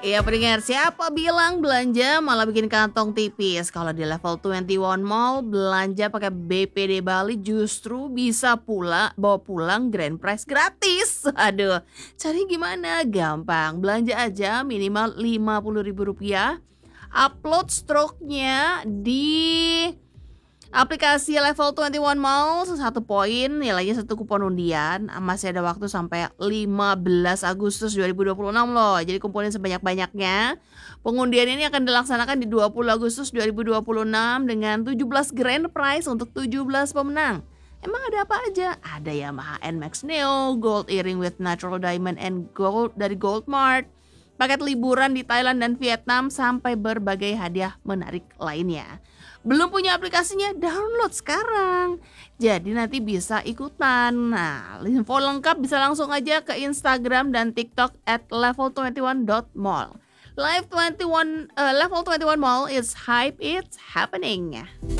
Iya pendengar, siapa bilang belanja malah bikin kantong tipis? Kalau di level 21 Mall, belanja pakai BPD Bali justru bisa pula bawa pulang grand prize gratis. Aduh, cari gimana? Gampang, belanja aja minimal Rp50.000, upload stroke-nya di aplikasi level 21 Mall, satu poin, nilainya satu kupon undian. Masih ada waktu sampai 15 Agustus 2026 loh. Jadi kumpulin sebanyak-banyaknya. Pengundian ini akan dilaksanakan di 20 Agustus 2026 dengan 17 grand prize untuk 17 pemenang. Emang ada apa aja? Ada Yamaha NMAX Neo, gold earring with natural diamond and gold dari Goldmart, paket liburan di Thailand dan Vietnam, sampai berbagai hadiah menarik lainnya. Belum punya aplikasinya? Download sekarang. Jadi nanti bisa ikutan. Nah, info lengkap bisa langsung aja ke Instagram dan TikTok @level21.mall. Level 21 Mall is hype, it's happening.